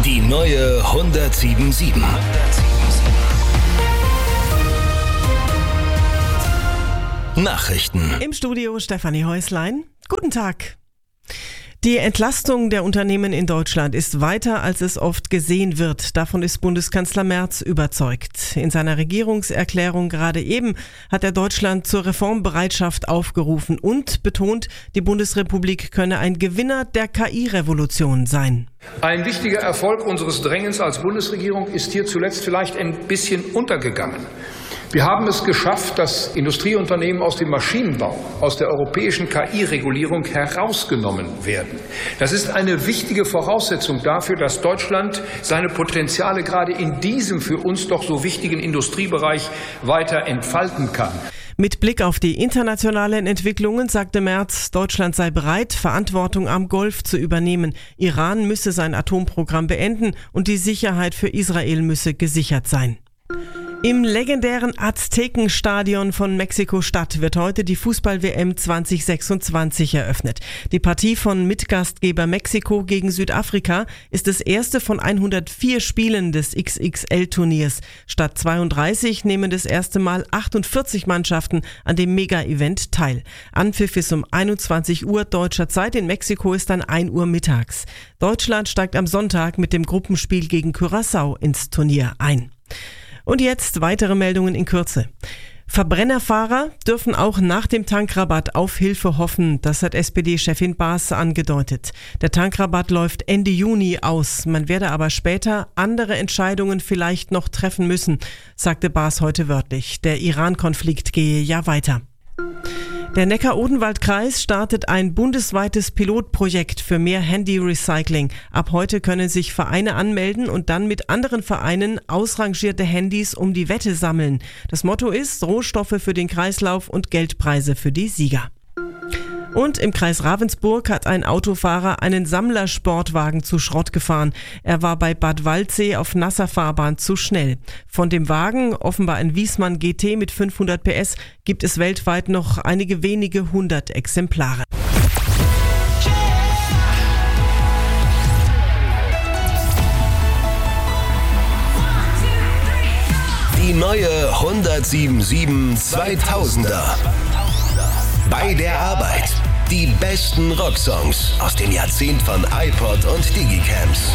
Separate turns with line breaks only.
Die neue 107.7. Nachrichten.
Im Studio Stefanie Häuslein. Guten Tag. Die Entlastung der Unternehmen in Deutschland ist weiter, als es oft gesehen wird. Davon ist Bundeskanzler Merz überzeugt. In seiner Regierungserklärung gerade eben hat er Deutschland zur Reformbereitschaft aufgerufen und betont, die Bundesrepublik könne ein Gewinner der KI-Revolution sein.
Ein wichtiger Erfolg unseres Drängens als Bundesregierung ist hier zuletzt vielleicht ein bisschen untergegangen. Wir haben es geschafft, dass Industrieunternehmen aus dem Maschinenbau, aus der europäischen KI-Regulierung herausgenommen werden. Das ist eine wichtige Voraussetzung dafür, dass Deutschland seine Potenziale gerade in diesem für uns doch so wichtigen Industriebereich weiter entfalten kann.
Mit Blick auf die internationalen Entwicklungen sagte Merz, Deutschland sei bereit, Verantwortung am Golf zu übernehmen. Iran müsse sein Atomprogramm beenden und die Sicherheit für Israel müsse gesichert sein. Im legendären Aztekenstadion von Mexiko-Stadt wird heute die Fußball-WM 2026 eröffnet. Die Partie von Mitgastgeber Mexiko gegen Südafrika ist das erste von 104 Spielen des XXL-Turniers. Statt 32 nehmen das erste Mal 48 Mannschaften an dem Mega-Event teil. Anpfiff ist um 21 Uhr deutscher Zeit, in Mexiko ist dann 1 Uhr mittags. Deutschland steigt am Sonntag mit dem Gruppenspiel gegen Curaçao ins Turnier ein. Und jetzt weitere Meldungen in Kürze. Verbrennerfahrer dürfen auch nach dem Tankrabatt auf Hilfe hoffen. Das hat SPD-Chefin Baas angedeutet. Der Tankrabatt läuft Ende Juni aus. Man werde aber später andere Entscheidungen vielleicht noch treffen müssen, sagte Baas heute wörtlich. Der Iran-Konflikt gehe ja weiter. Der Neckar-Odenwald-Kreis startet ein bundesweites Pilotprojekt für mehr Handy-Recycling. Ab heute können sich Vereine anmelden und dann mit anderen Vereinen ausrangierte Handys um die Wette sammeln. Das Motto ist Rohstoffe für den Kreislauf und Geldpreise für die Sieger. Und im Kreis Ravensburg hat ein Autofahrer einen Sammlersportwagen zu Schrott gefahren. Er war bei Bad Waldsee auf nasser Fahrbahn zu schnell. Von dem Wagen, offenbar ein Wiesmann GT mit 500 PS, gibt es weltweit noch einige wenige 100 Exemplare.
Die neue 107.7 2000er. Bei der Arbeit. Die besten Rocksongs aus dem Jahrzehnt von iPod und Digicams.